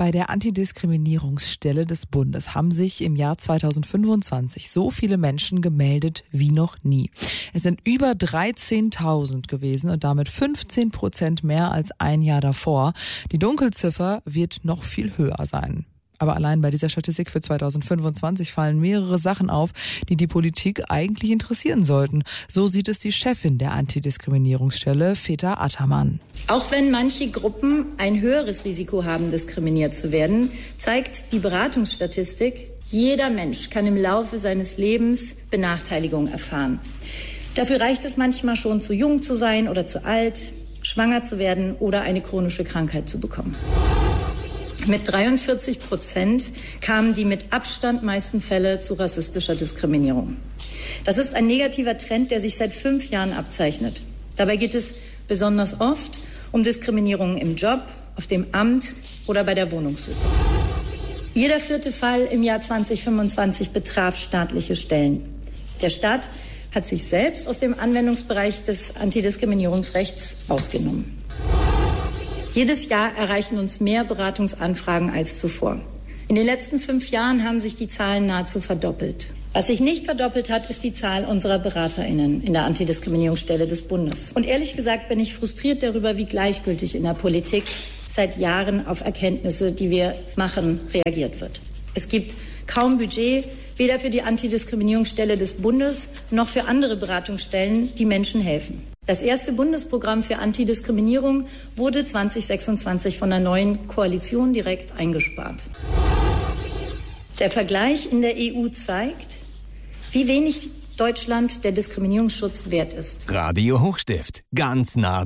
Bei der Antidiskriminierungsstelle des Bundes haben sich im Jahr 2025 so viele Menschen gemeldet wie noch nie. Es sind über 13.000 gewesen und damit 15% mehr als ein Jahr davor. Die Dunkelziffer wird noch viel höher sein. Aber allein bei dieser Statistik für 2025 fallen mehrere Sachen auf, die die Politik eigentlich interessieren sollten. So sieht es die Chefin der Antidiskriminierungsstelle, Feta Ataman. Auch wenn manche Gruppen ein höheres Risiko haben, diskriminiert zu werden, zeigt die Beratungsstatistik, jeder Mensch kann im Laufe seines Lebens Benachteiligung erfahren. Dafür reicht es manchmal schon, zu jung zu sein oder zu alt, schwanger zu werden oder eine chronische Krankheit zu bekommen. Mit 43% kamen die mit Abstand meisten Fälle zu rassistischer Diskriminierung. Das ist ein negativer Trend, der sich seit 5 Jahren abzeichnet. Dabei geht es besonders oft um Diskriminierung im Job, auf dem Amt oder bei der Wohnungssuche. Jeder 4. Fall im Jahr 2025 betraf staatliche Stellen. Der Staat hat sich selbst aus dem Anwendungsbereich des Antidiskriminierungsrechts ausgenommen. Jedes Jahr erreichen uns mehr Beratungsanfragen als zuvor. In den letzten 5 Jahren haben sich die Zahlen nahezu verdoppelt. Was sich nicht verdoppelt hat, ist die Zahl unserer BeraterInnen in der Antidiskriminierungsstelle des Bundes. Und ehrlich gesagt bin ich frustriert darüber, wie gleichgültig in der Politik seit Jahren auf Erkenntnisse, die wir machen, reagiert wird. Es gibt kaum Budget, weder für die Antidiskriminierungsstelle des Bundes noch für andere Beratungsstellen, die Menschen helfen. Das erste Bundesprogramm für Antidiskriminierung wurde 2026 von der neuen Koalition direkt eingespart. Der Vergleich in der EU zeigt, wie wenig Deutschland der Diskriminierungsschutz wert ist. Radio Hochstift, ganz nah